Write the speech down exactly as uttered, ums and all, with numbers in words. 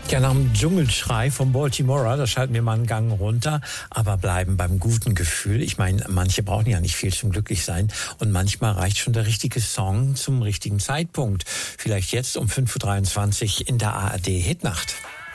Ja, nach dem Dschungelschrei von Baltimora, da schalten wir mal einen Gang runter, aber bleiben beim guten Gefühl. Ich meine, manche brauchen ja nicht viel zum Glücklichsein und manchmal reicht schon der richtige Song zum richtigen Zeitpunkt. Vielleicht jetzt um fünf Uhr dreiundzwanzig in der A R D Hitnacht.